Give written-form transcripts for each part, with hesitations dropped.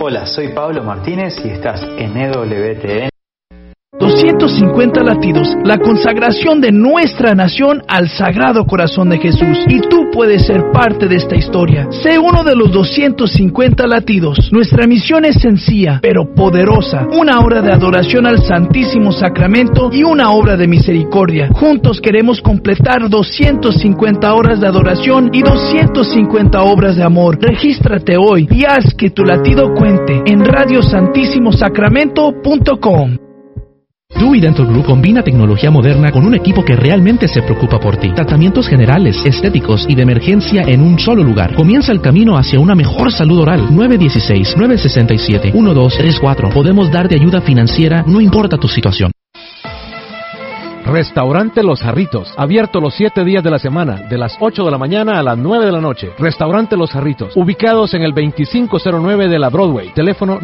Hola, soy Pablo Martínez y estás en EWTN. 250 latidos, la consagración de nuestra nación al Sagrado Corazón de Jesús. Y tú puedes ser parte de esta historia. Sé uno de los 250 latidos. Nuestra misión es sencilla, pero poderosa. Una hora de adoración al Santísimo Sacramento y una obra de misericordia. Juntos queremos completar 250 horas de adoración y 250 obras de amor. Regístrate hoy y haz que tu latido cuente en radiosantissimosacramento.com. Dewey Dental Group combina tecnología moderna con un equipo que realmente se preocupa por ti. Tratamientos generales, estéticos y de emergencia en un solo lugar. Comienza el camino hacia una mejor salud oral. 916-967-1234. Podemos darte ayuda financiera, no importa tu situación. Restaurante Los Jarritos, abierto los 7 días de la semana, de las 8 de la mañana a las 9 de la noche. Restaurante Los Jarritos, ubicados en el 2509 de la Broadway. Teléfono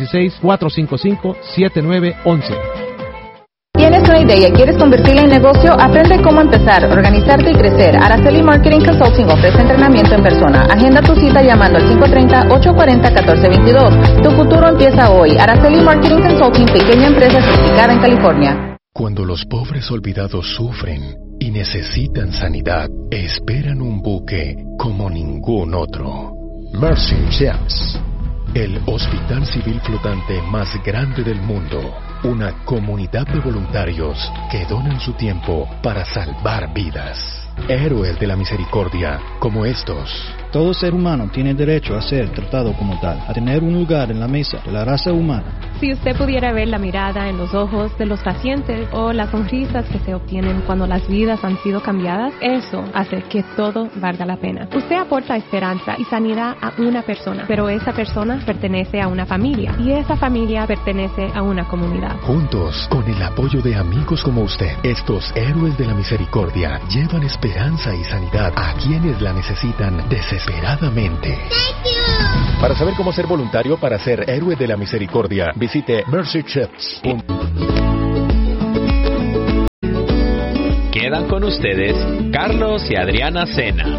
916-455-7911. ¿Tienes una idea y quieres convertirla en negocio? Aprende cómo empezar, organizarte y crecer. Araceli Marketing Consulting ofrece entrenamiento en persona. Agenda tu cita llamando al 530-840-1422. Tu futuro empieza hoy. Araceli Marketing Consulting, pequeña empresa certificada en California. Cuando los pobres olvidados sufren y necesitan sanidad, esperan un buque como ningún otro. Mercy Ships, el hospital civil flotante más grande del mundo. Una comunidad de voluntarios que donan su tiempo para salvar vidas. Héroes de la misericordia como estos. Todo ser humano tiene derecho a ser tratado como tal, a tener un lugar en la mesa de la raza humana. Si usted pudiera ver la mirada en los ojos de los pacientes o las sonrisas que se obtienen cuando las vidas han sido cambiadas, eso hace que todo valga la pena. Usted aporta esperanza y sanidad a una persona, pero esa persona pertenece a una familia y esa familia pertenece a una comunidad. Juntos, con el apoyo de amigos como usted, estos héroes de la misericordia llevan esperanza y sanidad a quienes la necesitan desesperadamente. Para saber cómo ser voluntario para ser héroe de la misericordia, visite mercychips.com. Quedan con ustedes Carlos y Adriana Sena.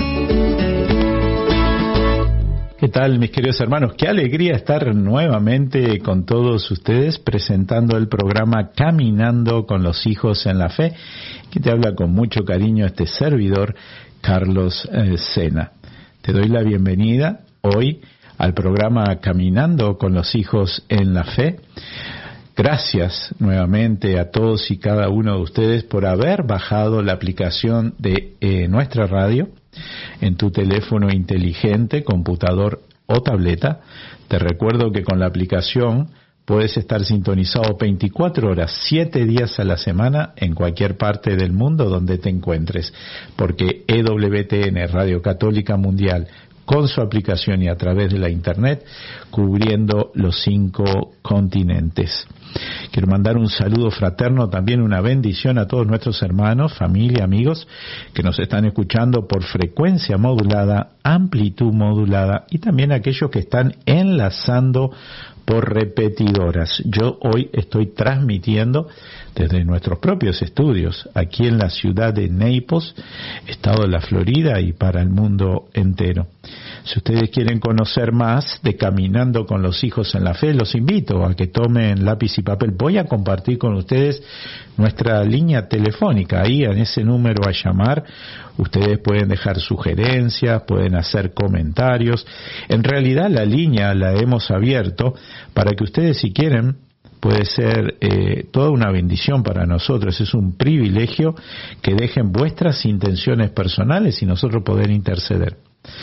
¿Qué tal, mis queridos hermanos? Qué alegría estar nuevamente con todos ustedes presentando el programa Caminando con los Hijos en la Fe, que te habla con mucho cariño este servidor, Carlos Sena. Te doy la bienvenida hoy al programa Caminando con los Hijos en la Fe. Gracias nuevamente a todos y cada uno de ustedes por haber bajado la aplicación de nuestra radio en tu teléfono inteligente, computador o tableta. Te recuerdo que con la aplicación puedes estar sintonizado 24 horas, 7 días a la semana en cualquier parte del mundo donde te encuentres, porque EWTN, Radio Católica Mundial, con su aplicación y a través de la internet, cubriendo los 5 continentes. Quiero mandar un saludo fraterno, también una bendición a todos nuestros hermanos, familia, amigos que nos están escuchando por frecuencia modulada, amplitud modulada y también aquellos que están enlazando por repetidoras. Yo hoy estoy transmitiendo desde nuestros propios estudios aquí en la ciudad de Naples, estado de la Florida y para el mundo entero. Si ustedes quieren conocer más de Caminando con los Hijos en la Fe, los invito a que tomen lápiz y papel. Voy a compartir con ustedes nuestra línea telefónica. Ahí en ese número a llamar, ustedes pueden dejar sugerencias, pueden hacer comentarios. En realidad la línea la hemos abierto para que ustedes, si quieren, puede ser toda una bendición para nosotros. Es un privilegio que dejen vuestras intenciones personales y nosotros poder interceder.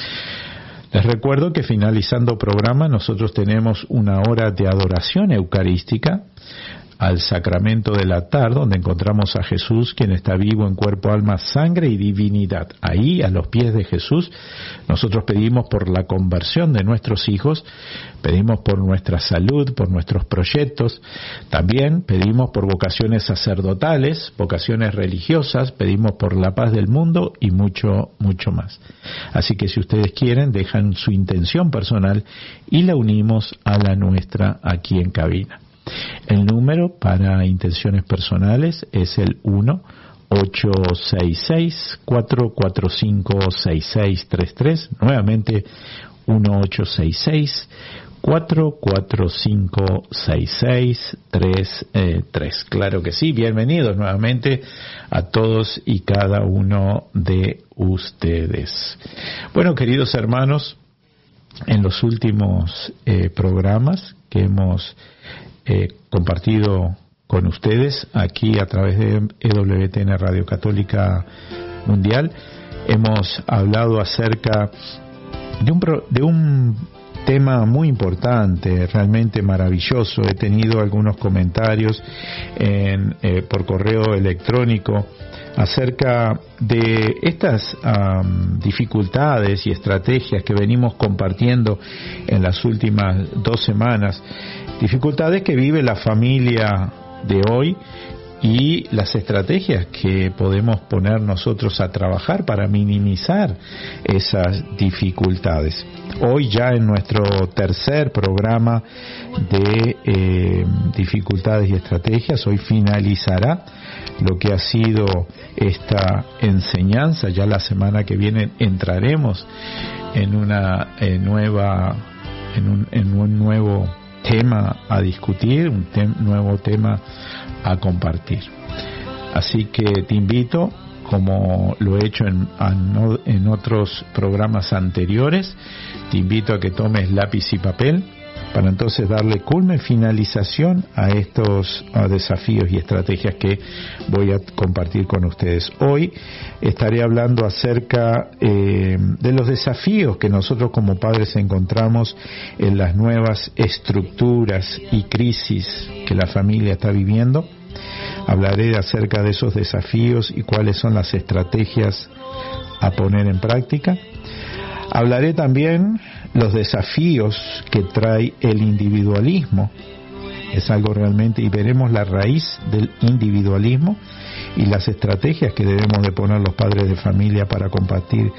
Les recuerdo que finalizando programa nosotros tenemos una hora de adoración eucarística al sacramento del altar, donde encontramos a Jesús, quien está vivo en cuerpo, alma, sangre y divinidad. Ahí, a los pies de Jesús, nosotros pedimos por la conversión de nuestros hijos, pedimos por nuestra salud, por nuestros proyectos, también pedimos por vocaciones sacerdotales, vocaciones religiosas, pedimos por la paz del mundo y mucho, mucho más. Así que si ustedes quieren, dejan su intención personal y la unimos a la nuestra aquí en cabina. El número para intenciones personales es el 1-866-445-6633. Nuevamente, 1-866-445-6633. Claro que sí, bienvenidos nuevamente a todos y cada uno de ustedes. Bueno, queridos hermanos, en los últimos programas que hemos compartido con ustedes aquí a través de EWTN Radio Católica Mundial, hemos hablado acerca de un tema muy importante, realmente maravilloso. He tenido algunos comentarios por correo electrónico acerca de estas dificultades y estrategias que venimos compartiendo en las últimas 2 semanas, dificultades que vive la familia de hoy y las estrategias que podemos poner nosotros a trabajar para minimizar esas dificultades. Hoy ya en nuestro tercer programa de dificultades y estrategias, hoy finalizará lo que ha sido esta enseñanza. Ya la semana que viene entraremos en una en un nuevo tema a discutir, un nuevo tema a compartir. Así que te invito, como lo he hecho en otros programas anteriores, te invito a que tomes lápiz y papel para entonces darle culmen, finalización a estos desafíos y estrategias que voy a compartir con ustedes. Hoy estaré hablando acerca de los desafíos que nosotros como padres encontramos en las nuevas estructuras y crisis que la familia está viviendo. Hablaré acerca de esos desafíos y cuáles son las estrategias a poner en práctica. Hablaré también los desafíos que trae el individualismo. Es algo realmente, y veremos la raíz del individualismo y las estrategias que debemos de poner los padres de familia para combatir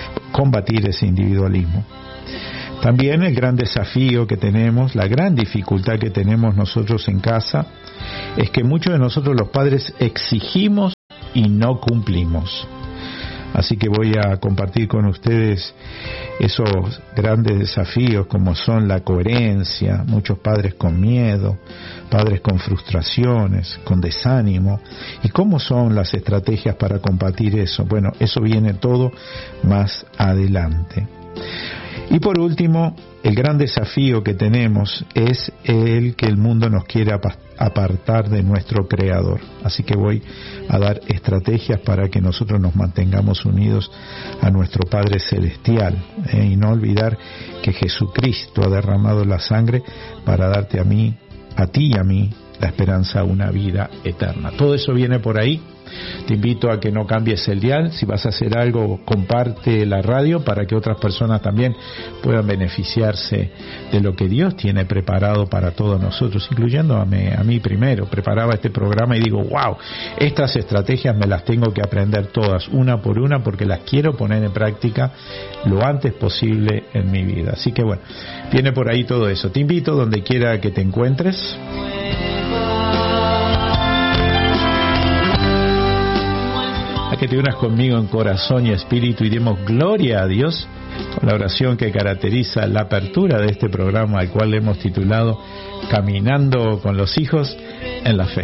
ese individualismo. También el gran desafío que tenemos, la gran dificultad que tenemos nosotros en casa, es que muchos de nosotros los padres exigimos y no cumplimos. Así que voy a compartir con ustedes esos grandes desafíos como son la coherencia, muchos padres con miedo, padres con frustraciones, con desánimo, y cómo son las estrategias para combatir eso. Bueno, eso viene todo más adelante. Y por último, el gran desafío que tenemos es el que el mundo nos quiere apartar de nuestro Creador. Así que voy a dar estrategias para que nosotros nos mantengamos unidos a nuestro Padre Celestial, y no olvidar que Jesucristo ha derramado la sangre para darte a ti y a mí, la esperanza a una vida eterna. Todo eso viene por ahí. Te invito a que no cambies el dial. Si vas a hacer algo, comparte la radio para que otras personas también puedan beneficiarse de lo que Dios tiene preparado para todos nosotros, incluyendo a mí primero. Preparaba este programa y digo, wow, estas estrategias me las tengo que aprender todas, una por una, porque las quiero poner en práctica lo antes posible en mi vida. Así que bueno, viene por ahí todo eso. Te invito, donde quiera que te encuentres, a que te unas conmigo en corazón y espíritu y demos gloria a Dios con la oración que caracteriza la apertura de este programa, al cual le hemos titulado Caminando con los hijos en la Fe.